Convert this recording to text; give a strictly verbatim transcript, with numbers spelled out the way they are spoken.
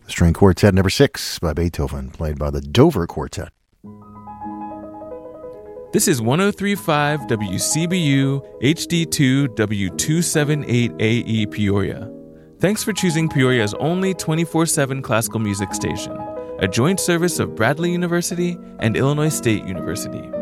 String Quartet number six by Beethoven, played by the Dover Quartet. This is one oh three point five W C B U H D two W two seventy-eight A E Peoria. Thanks for choosing Peoria's only twenty-four seven classical music station, a joint service of Bradley University and Illinois State University.